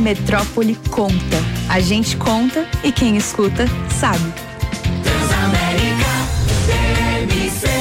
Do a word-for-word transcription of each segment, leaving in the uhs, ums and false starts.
Metrópole conta. A gente conta e quem escuta sabe. Transamérica T M C.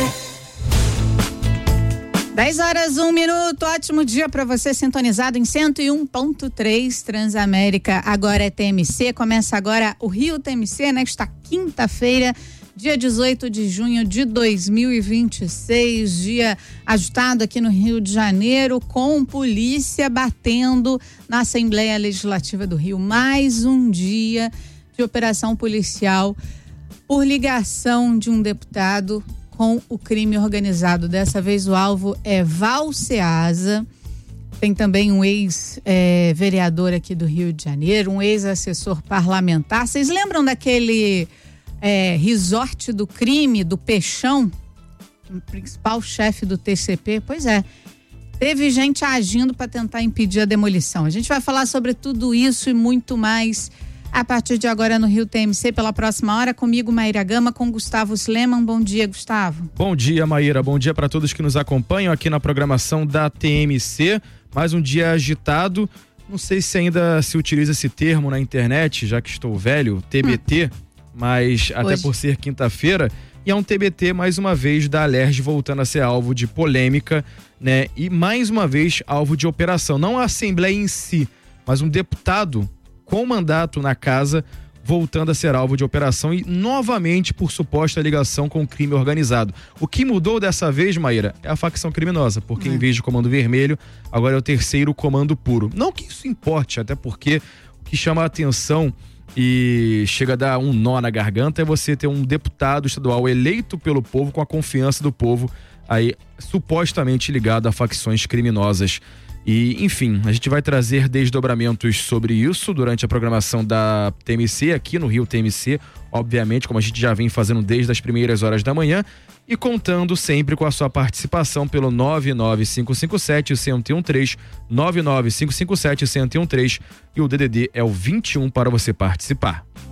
dez horas, um minuto, ótimo dia para você sintonizado em cento e um ponto três Transamérica, agora é T M C, começa agora o Rio T M C nesta quinta-feira, dia dezoito de junho de dois mil e vinte e seis, dia agitado aqui no Rio de Janeiro, com polícia batendo na Assembleia Legislativa do Rio. Mais um dia de operação policial por ligação de um deputado com o crime organizado. Dessa vez o alvo é Val Ceasa. Tem também um ex-vereador é, aqui do Rio de Janeiro, um ex-assessor parlamentar. Vocês lembram daquele É, resort do crime, do Peixão, o principal chefe do T C P? Pois é, teve gente agindo para tentar impedir a demolição. A gente vai falar sobre tudo isso e muito mais a partir de agora no Rio T M C, pela próxima hora, comigo, Maíra Gama, com Gustavo Sleman. Bom dia, Gustavo. Bom dia, Maíra. Bom dia para todos que nos acompanham aqui na programação da T M C. Mais um dia agitado. Não sei se ainda se utiliza esse termo na internet, já que estou velho, T B T. Hum. Mas até Hoje. por ser quinta-feira, e é um T B T mais uma vez da Alerj voltando a ser alvo de polêmica, né? E mais uma vez alvo de operação, não a Assembleia em si, mas um deputado com mandato na casa voltando a ser alvo de operação e novamente por suposta ligação com o crime organizado. O que mudou dessa vez, Maíra, é a facção criminosa, porque é. em vez de comando vermelho, agora é o terceiro comando puro. Não que isso importe, até porque o que chama a atenção e chega a dar um nó na garganta é você ter um deputado estadual eleito pelo povo, com a confiança do povo, aí supostamente ligado a facções criminosas. E, enfim, a gente vai trazer desdobramentos sobre isso durante a programação da T M C, aqui no Rio T M C, obviamente, como a gente já vem fazendo desde as primeiras horas da manhã, e contando sempre com a sua participação pelo nove nove cinco cinco sete, um zero um três, nove nove cinco cinco sete, um zero um três, e o D D D é o vinte e um para você participar.